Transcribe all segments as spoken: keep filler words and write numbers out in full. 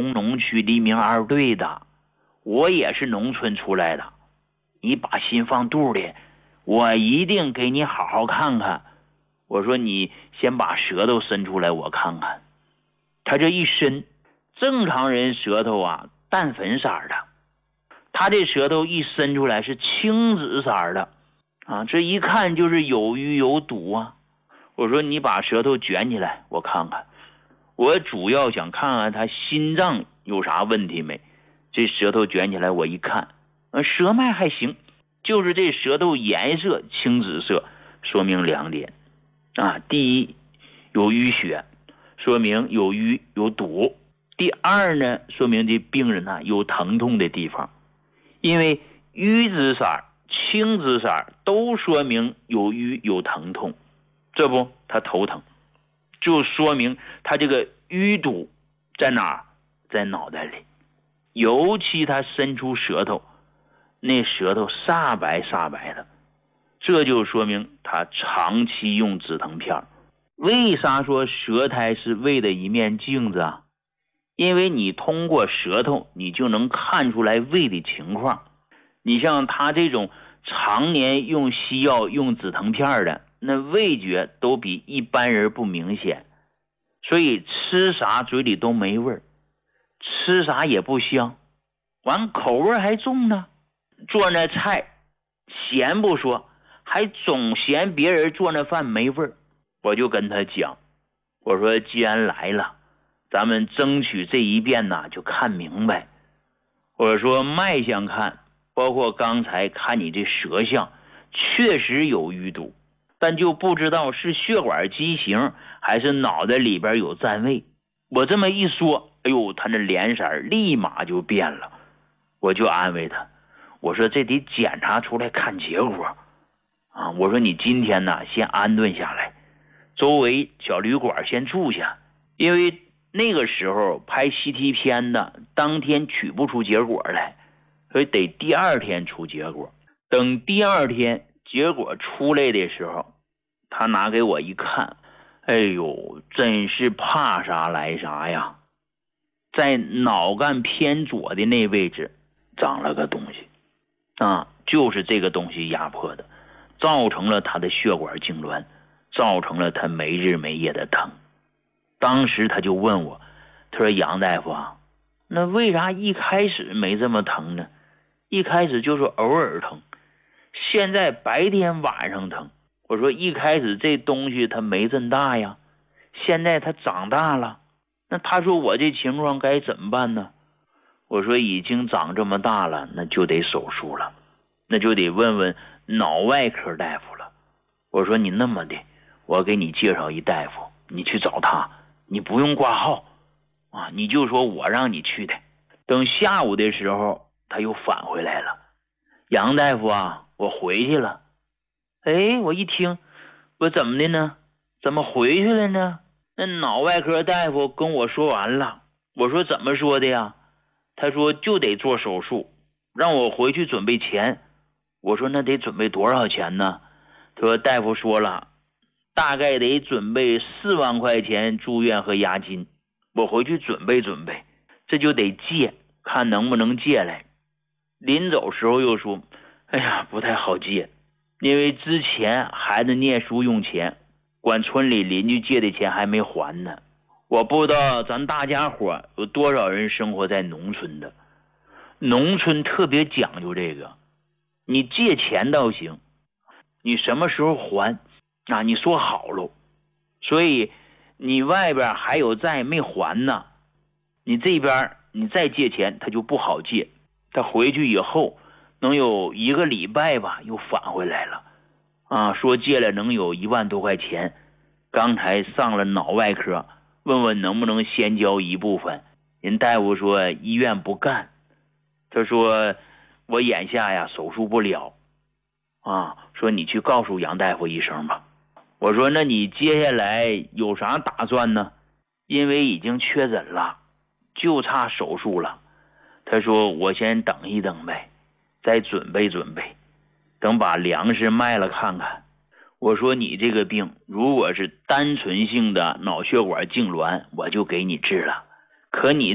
工农区黎明二队的，我也是农村出来的，你把心放肚里，我一定给你好好看看。我说你先把舌头伸出来我看看。他这一伸，正常人舌头啊淡粉色的，他这舌头一伸出来是青紫色的啊，这一看就是有淤有堵啊。我说你把舌头卷起来我看看，我主要想看看他心脏有啥问题没。这舌头卷起来我一看，舌脉还行，就是这舌头颜色青紫色，说明两点啊。第一，有淤血，说明有淤有堵。第二呢，说明这病人呢有疼痛的地方，因为淤紫色青紫色都说明有淤有疼痛，这不他头疼，就说明他这个淤堵在哪儿？在脑袋里。尤其他伸出舌头，那舌头煞白煞白的，这就说明他长期用止疼片。为啥说舌苔是胃的一面镜子啊？因为你通过舌头你就能看出来胃的情况。你像他这种常年用西药用止疼片的，那味觉都比一般人不明显，所以吃啥嘴里都没味儿，吃啥也不香，完口味还重呢。做那菜咸不说，还总嫌别人做那饭没味儿。我就跟他讲，我说既然来了，咱们争取这一遍呢就看明白。我说脉象看，包括刚才看你这舌象，确实有淤堵，但就不知道是血管畸形还是脑袋里边有占位。我这么一说，哎呦，他那脸色立马就变了。我就安慰他，我说这得检查出来看结果啊！我说你今天呢先安顿下来，周围小旅馆先住下，因为那个时候拍 C T 片的当天取不出结果来，所以得第二天出结果。等第二天结果出来的时候，他拿给我一看，哎呦，真是怕啥来啥呀！在脑干偏左的那位置长了个东西啊，就是这个东西压迫的，造成了他的血管痉挛，造成了他没日没夜的疼。当时他就问我，他说杨大夫啊，那为啥一开始没这么疼呢？一开始就是偶尔疼，现在白天晚上疼。我说一开始这东西它没这么大呀，现在它长大了。那他说我这情况该怎么办呢？我说已经长这么大了，那就得手术了，那就得问问脑外科大夫了。我说你那么的，我给你介绍一大夫，你去找他，你不用挂号啊，你就说我让你去的。等下午的时候他又返回来了，杨大夫啊，我回去了。哎，我一听，我怎么的呢？怎么回去了呢？那脑外科大夫跟我说完了。我说怎么说的呀？他说就得做手术，让我回去准备钱。我说那得准备多少钱呢？他说大夫说了，大概得准备四万块钱住院和押金，我回去准备准备，这就得借，看能不能借来。临走时候又说，哎呀，不太好借，因为之前孩子念书用钱，管村里邻居借的钱还没还呢。我不知道咱大家伙有多少人生活在农村的，农村特别讲究这个，你借钱倒行，你什么时候还啊？你说好喽。所以你外边还有债没还呢，你这边你再借钱他就不好借，他回去以后能有一个礼拜吧又返回来了啊，说借了能有一万多块钱。刚才上了脑外科，问问能不能先交一部分，人大夫说医院不干，他说我眼下呀手术不了啊，说你去告诉杨大夫一声吧。我说那你接下来有啥打算呢？因为已经确诊了，就差手术了。他说我先等一等呗，再准备准备，等把粮食卖了看看。我说你这个病如果是单纯性的脑血管痉挛，我就给你治了，可你这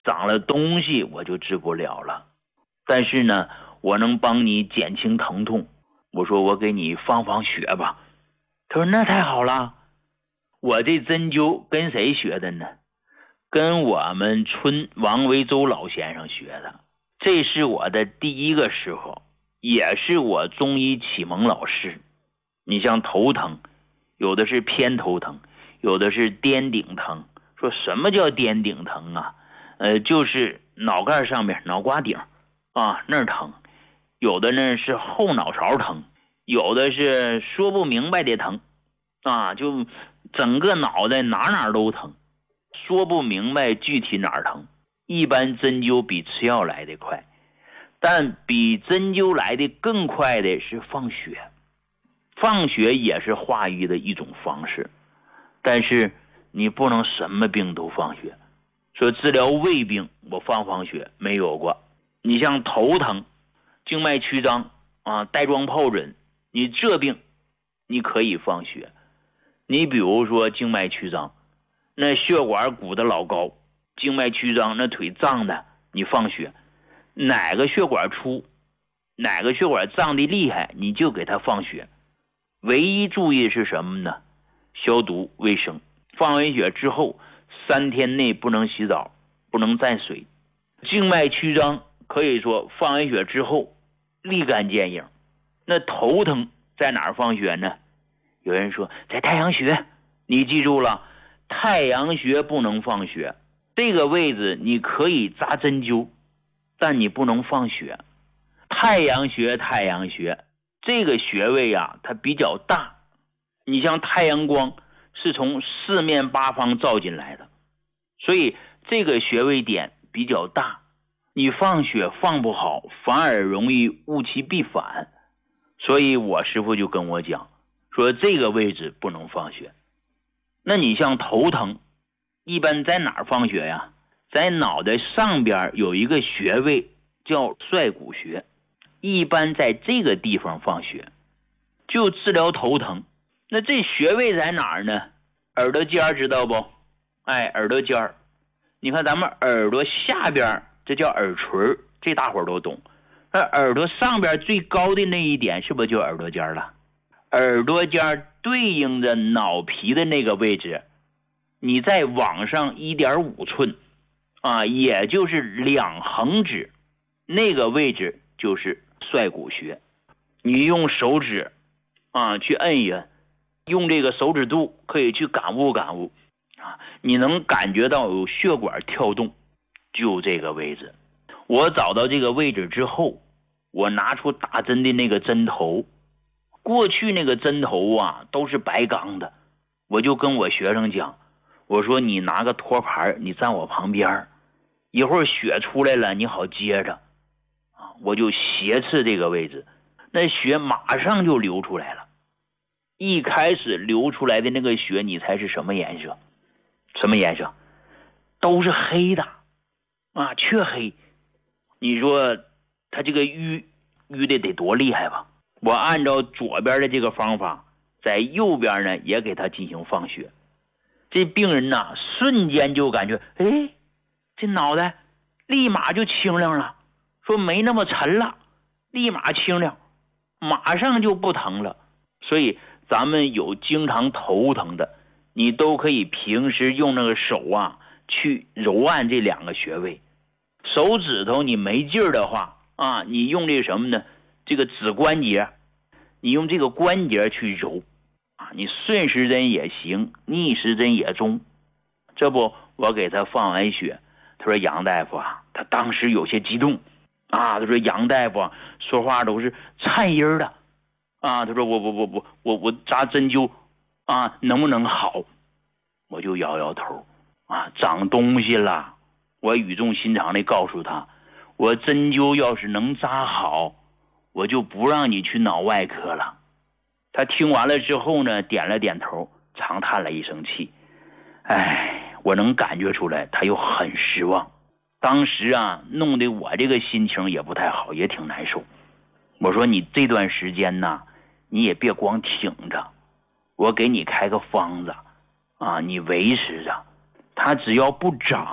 长了东西我就治不了了，但是呢，我能帮你减轻疼痛。我说我给你放放血吧。他说那太好了。我这针灸跟谁学的呢？跟我们村王维洲老先生学的。这是我的第一个师傅，也是我中医启蒙老师。你像头疼，有的是偏头疼，有的是颠顶疼。说什么叫颠顶疼啊？呃，就是脑盖上面脑瓜顶啊那儿疼，有的呢是后脑勺疼，有的是说不明白的疼啊，就整个脑袋哪哪都疼，说不明白具体哪儿疼。一般针灸比吃药来得快，但比针灸来的更快的是放血。放血也是化瘀的一种方式，但是你不能什么病都放血。说治疗胃病我放放血没有过。你像头疼、静脉曲张啊、带状疱疹，你这病你可以放血。你比如说静脉曲张，那血管鼓得老高，静脉曲张那腿胀的，你放血，哪个血管粗，哪个血管胀的厉害，你就给他放血。唯一注意是什么呢？消毒卫生。放完血之后三天内不能洗澡，不能沾水。静脉曲张可以说放完血之后立竿见影。那头疼在哪儿放血呢？有人说在太阳穴。你记住了，太阳穴不能放血。这个位置你可以扎针灸，但你不能放血。太阳穴太阳穴这个穴位啊，它比较大。你像太阳光是从四面八方照进来的，所以这个穴位点比较大，你放血放不好，反而容易物极必反。所以我师父就跟我讲说这个位置不能放血。那你像头疼一般在哪儿放血呀？在脑袋上边有一个穴位叫率谷穴，一般在这个地方放血，就治疗头疼。那这穴位在哪儿呢？耳朵尖知道不？哎，耳朵尖。你看咱们耳朵下边这叫耳垂，这大伙儿都懂。那耳朵上边最高的那一点是不是就耳朵尖了？耳朵尖对应着脑皮的那个位置，你再往上 一点五 寸啊，也就是两横指，那个位置就是率谷穴。你用手指啊去摁一摁，用这个手指肚可以去感悟感悟啊，你能感觉到有血管跳动，就这个位置。我找到这个位置之后，我拿出打针的那个针头。过去那个针头啊都是白钢的，我就跟我学生讲，我说你拿个托盘，你站我旁边，一会儿血出来了你好接着啊，我就斜刺这个位置，那血马上就流出来了。一开始流出来的那个血，你猜是什么颜色？什么颜色？都是黑的啊，黢黑。你说他这个淤淤的得多厉害吧？我按照左边的这个方法，在右边呢也给他进行放血。这病人呐，瞬间就感觉，哎，这脑袋立马就清亮了，说没那么沉了，立马清亮，马上就不疼了。所以咱们有经常头疼的，你都可以平时用那个手啊去揉按这两个穴位。手指头你没劲儿的话啊，你用这个什么呢？这个指关节，你用这个关节去揉啊，你顺时针也行，逆时针也中。这不我给他放完血，他说杨大夫啊，他当时有些激动啊，他说杨大夫啊，说话都是颤音的啊，他说我我我我我我扎针灸啊，能不能好？我就摇摇头啊，长东西了。我语重心长地告诉他，我针灸要是能扎好，我就不让你去脑外科了。他听完了之后呢，点了点头，长叹了一声气。哎，我能感觉出来他又很失望。当时啊，弄得我这个心情也不太好，也挺难受。我说你这段时间呢，你也别光挺着，我给你开个方子啊，你维持着，他只要不长，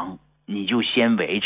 你就先维持。